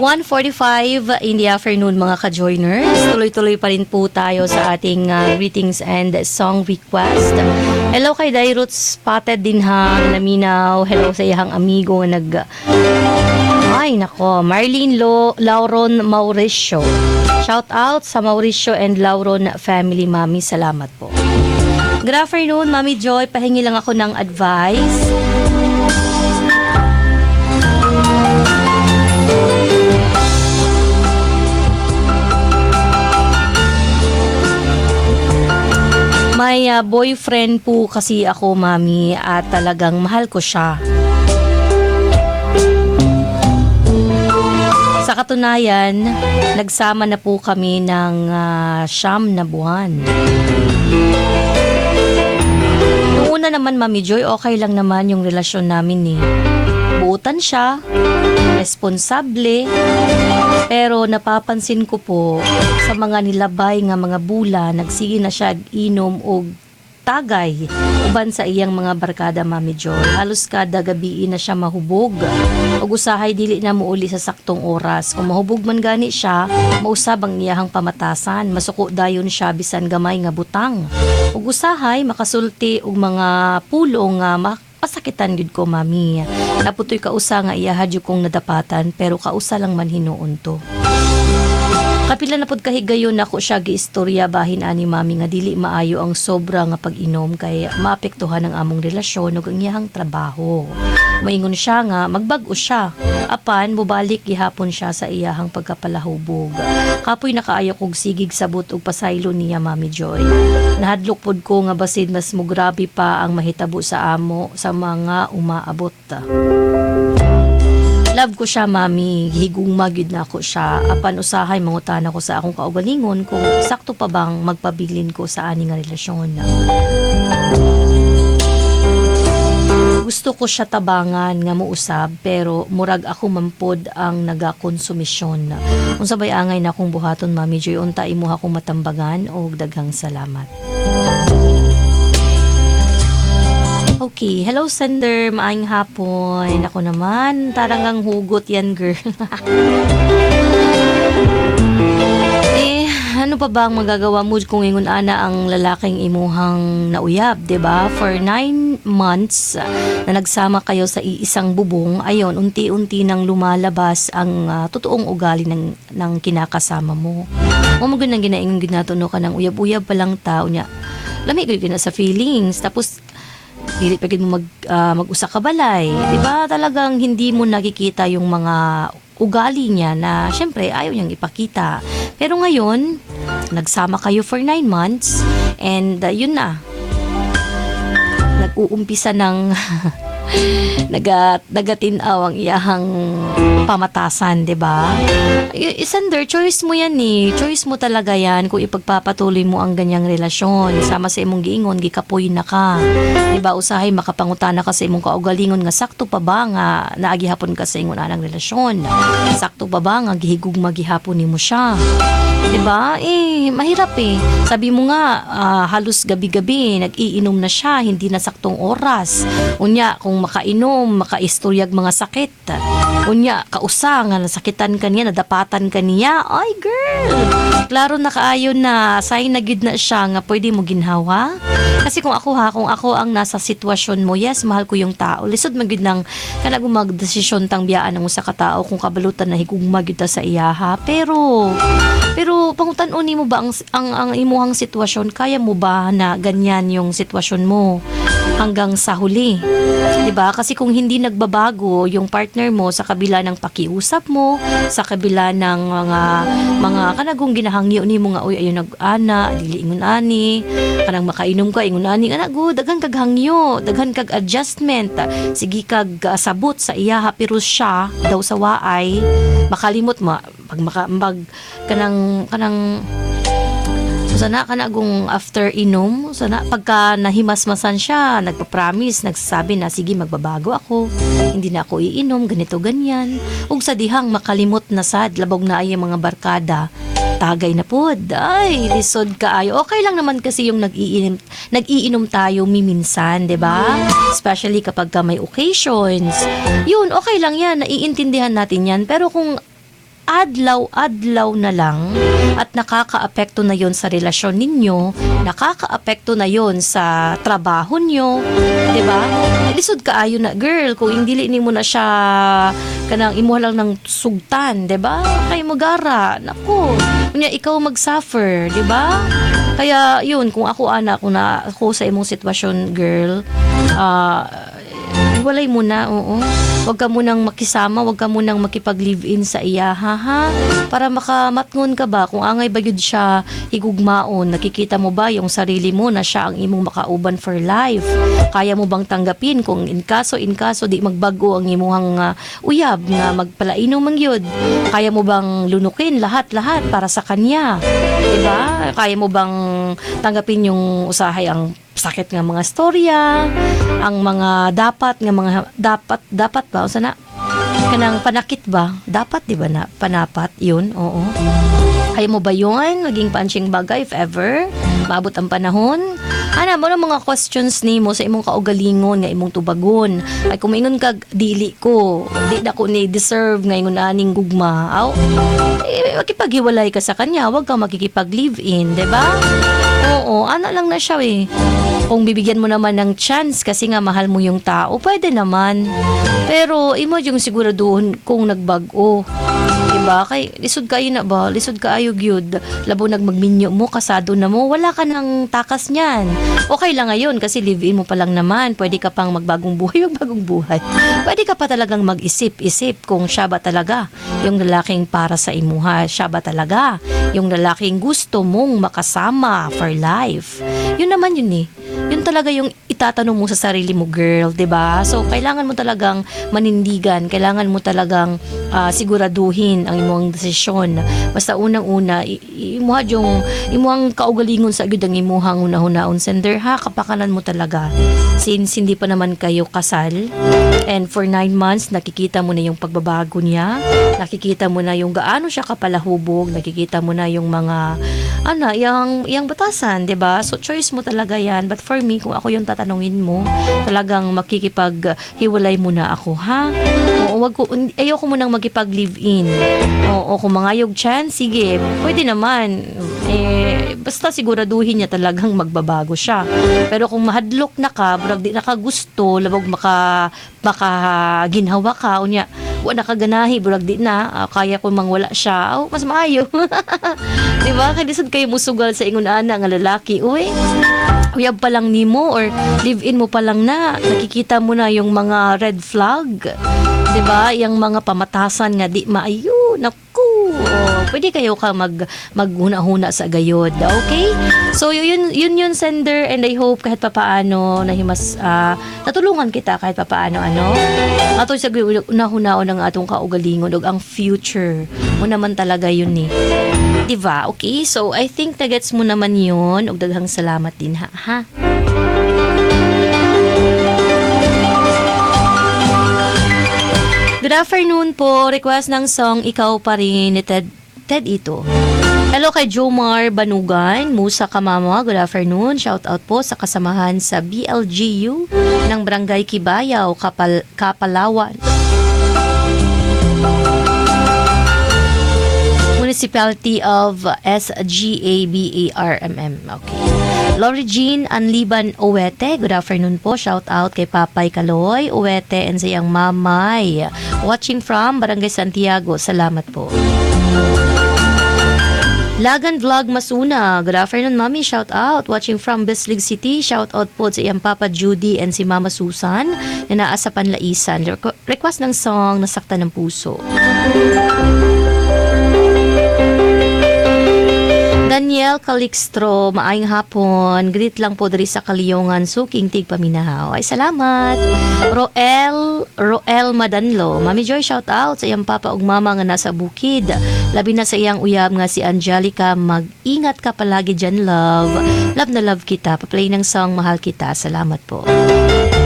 1:45 in the afternoon mga ka-joiners. Tuloy-tuloy pa rin po tayo sa ating greetings and song request. Hello kay Dairoots Spotted din ha, Naminaw. Hello sa iyang amigo Ay nako, Marlene Lauron Mauricio. Shout out sa Mauricio and Lauron family, mami. Salamat po. Good afternoon, Mami Joy. Pahingi lang ako ng advice. May boyfriend po kasi ako, Mami, at talagang mahal ko siya. Sa katunayan, nagsama na po kami ng 9 na buwan. Noong una naman, Mami Joy, okay lang naman yung relasyon namin eh. Buutan siya, responsable, pero napapansin ko po sa mga nilabay nga mga bula, nagsige na siya inom o tagay uban sa iyang mga barkada, Mami Joy. Halos kada gabi na siya mahubog. Ug usahay dili na muuli sa saktong oras. Kung mahubog man gani siya, mausab ang iyahang pamatasan. Masuko dayon siya bisan gamay nga butang. Ug usahay makasulti og mga pulong nga pasakitan gid ko, Mami. Naputoy kausa nga iyahadyo kong nadapatan, pero kausa lang man hinuon to. Kapila na pod kahigayon nako siya giistorya bahin ani, Mami, nga dili maayo ang sobra nga pag-inom kay maapektuhan ang among relasyon ug ang iyahang trabaho. Maingon siya nga magbag-o siya. Apan mubalik gihapon siya sa iyahang pagkapalahubog. Kapoy nakaayo kog sigig sabot ug pasaylo niya, Mami Joy. Nahadlok pod ko nga basid mas mugrabe pa ang mahitabo sa amo sa mga umaabot. Love ko siya, Mami. Higugma gyud na ako siya. Apan usahay mangutan ako sa akong kaugalingon kung sakto pa bang magpabilin ko sa ani nga relasyon. Gusto ko siya tabangan nga muusab, pero murag ako mampod ang nagakonsumisyon. Kung sabay angay na akong buhaton, Mami Joy, unta imo akong matambagan o daghang salamat. Okay, hello sender, maayong hapon. Ako naman, tarangang hugot yan, girl. Ano pa ba ang magagawa mo kung ingon ana ang lalaking imuhang nauyab, 'di ba? For 9 months na nagsama kayo sa iisang bubong, ayon unti-unti nang lumalabas ang totoong ugali ng kinakasama mo. Mo nang ginaingon ginatuno ka ng uyab-uyab pa lang tao niya. Lami gyud na sa feelings, tapos dili pa gid mo mag-usa ka balay, 'di ba? Talagang hindi mo nakikita yung mga ugali niya na syempre ayaw niyang ipakita. Pero ngayon, nagsama kayo for 9 months and yun na. Nag-uumpisa ng nagatinaw ang iyahang pamatasan, 'di ba? Isander, choice mo yan eh. Choice mo talaga yan kung ipagpapatuloy mo ang ganyang relasyon. Sama sa imong giingon, gikapoy na ka. 'Di ba? Usahay makapangutana ka sa imong kaugalingon nga sakto pa ba nga naagihapon ka sa ingon anang relasyon? Sakto pa ba nga gihigugma gihapon nimo siya? 'Di ba? Mahirap eh. Sabi mo nga halos gabi-gabi nag-iinom na siya, hindi na saktong oras. Unya kung makainom, makaistoryag mga sakit. Unya kausa nga nasakitan kaniya, nadapatan kaniya. Ay girl, klaro na kaayon na sign na gyud na siya nga pwede mo ginhawa. Kasi kung ako ang nasa sitwasyon mo, yes, mahal ko yung tao. Lisod man gyud nang kanang magdesisyon tang biyaan ng usa ka tao kung kabalutan na higugma gyud ta sa iyaha. Pero pangutan-on nimo ba ang imuhang sitwasyon, kaya mo ba na ganyan yung sitwasyon mo hanggang sa huli? 'Di ba? Kasi kung hindi nagbabago yung partner mo sa kabila ng pakiusap mo, sa kabila ng mga kanagong ginahangyo nimo nga oy ayo nag-ana, dili ingon ani, kanang makainom ka ingon ani ana go daghan kag hangyo, daghan kag adjustment. Sige kag sabot sa iya pero siya daw sa waay makalimot mo pag kanang sana kanagong after inom, sana pagka nahimasmasan siya, nagpa-promise, nagsasabi na sige magbabago ako, hindi na ako iinom, ganito ganyan. Ug sa dihang makalimot na sad, labog na ay mga barkada, tagay na pod. Ay, lisod kaayo. Okay lang naman kasi yung nag-iinom tayo miminsan, 'di ba? Especially kapag may occasions. Yun, okay lang yan, naiintindihan natin yan. Pero kung adlaw-adlaw na lang at nakakaapekto na yon sa relasyon ninyo, nakakaapekto na yon sa trabaho nyo, di ba? Lisod kaayo na, girl, kung hindi ni mo na siya kanang imo lang ng sugtan, di ba? Kay magara, naku, kunya ikaw mag-suffer, di ba? Kaya yun, kung ako anak, kung na ako sa imong sitwasyon, girl, walay mo na, oo. Huwag ka munang makisama, huwag ka munang makipag-live-in sa iya, ha? Para makamatngon ka ba? Kung angay ba yun siya higugmaon, nakikita mo ba yung sarili mo na siya ang imong makauban for life? Kaya mo bang tanggapin kung in kaso, di magbago ang imuhang uyab na magpalaino mangyod? Kaya mo bang lunukin lahat-lahat para sa kanya? Diba? Kaya mo bang tanggapin yung usahay ang sakit nga mga storya, ang mga dapat ba o sana kanang panakit ba dapat, di ba, na panapat yun, oo. Kaya mo ba yun maging punching bagay if ever maabot ang panahon? Ana mo na mga questions nimo sa imong kaugalingon nga imong tubagon. Ay kung ingon kag dili ko, di na ko ni deserve nga ingon aning gugma, aw makipaghiwalay ka sa kanya, wag kang makikipag-live-in, di ba? Oo, ana lang na siya eh. Kung bibigyan mo naman ng chance kasi nga mahal mo yung tao, pwede naman. Pero imo yung siguraduhon kung nagbago. Diba? Kay lisod kayo na ba? Lisod kaayo gyud. Labo nagmagminyo mo, kasado na mo, wala ka ng takas niyan. Okay lang ngayon kasi live-in mo pa lang naman. Pwede ka pang magbagong buhay. Pwede ka pa talagang mag-isip-isip kung siya ba talaga yung lalaking para sa imuha. Siya ba talaga yung lalaking gusto mong makasama for life. Yun naman yun eh. Yun talaga yung itatanong mo sa sarili mo, girl, 'di ba? So kailangan mo talagang manindigan, kailangan mo talagang siguraduhin ang imong desisyon. Basta unang-una imuha yung imuhang kaugalingon sa gyud ang imuhang una-hunaon sender, ha, kapakanan mo talaga. Since hindi pa naman kayo kasal and for 9 months nakikita mo na yung pagbabago niya, nakikita mo na yung gaano siya kapalahubog, nakikita mo na yung mga yung batasan, 'di ba? So choice mo talaga 'yan. But for me, kung ako yung tatanungin mo, talagang makikipaghiwalay muna ako, ha? Oo, ayoko mo nang magkipag-live-in. Oo, kung mangayog chance, sige, pwede naman. Basta siguraduhin niya talagang magbabago siya. Pero kung mahadlok na ka, burag di na ka gusto, labog makaginhawa ka, unya, wala ka ganahi, burag di na, kaya ko mangwala siya, mas maayo. Diba? Kaya lisod kayo musugal sa ingon ana nga lalaki, uy, uyab pa lang nimo or live-in mo pa lang na, nakikita mo na yung mga red flag. Diba? Yung mga pamatasan nga di maayo, naku, pwede kayo ka maghuna-huna sa gayod, okay? So yun sender, and I hope kahit papaano natulungan kita kahit papaano ato sa una-hunaon ng atong kaugalingon ug ang future mo naman talaga yun eh. Diba? Okay? So I think nagets mo naman yun ug daghang salamat din ha. Good afternoon po. Request ng song Ikaw Pa Rin ni Ted Ito. Hello kay Jomar Banugan, Musa Kamama. Good afternoon. Shout out po sa kasamahan sa BLGU ng Barangay Kibayaw, Kapalawan. Municipality of SGABARMM. Okay. Lori Jean Anliban Owete, good afternoon po. Shout out kay Papay Kaloy Owete and sa iyang mamay. Watching from Barangay Santiago. Salamat po. Lagan Vlog Masuna, good afternoon mami. Shout out. Watching from Bislig City. Shout out po sa iyang Papa Judy and si Mama Susan na naa sa Panlaisan. Request ng song Nasaktan ng Puso. Daniel Calixtro, maayong hapon. Greet lang po dari sa Kaliyongan, Suking Tig Paminahaw. Ay, salamat. Roel Madanlo. Mami Joy, shout out sa iyang papa ug mama nga nasa bukid. Labi na sa iyang uyab nga si Angelica. Mag-ingat ka palagi dyan, love. Love na love kita. Pa-play ng song Mahal Kita. Salamat po.